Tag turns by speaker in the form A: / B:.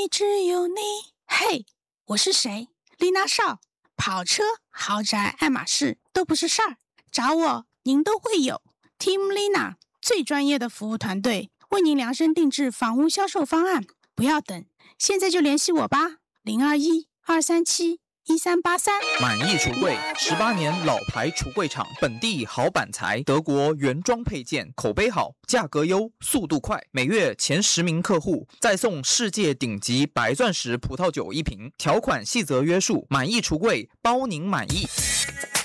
A: 里只有你。嘿，我是谁？丽娜少。跑车、豪宅、爱马仕都不是事儿，找我您都会有。Team Lina 最专业的服务团队，为您量身定制房屋销售方案。不要等，现在就联系我吧，0212371383。
B: 满意橱柜，18年老牌橱柜厂，本地好板材，德国原装配件，口碑好，价格优，速度快，每月前10名客户再送世界顶级白钻石葡萄酒1瓶，条款细则约束，满意橱柜包您满意。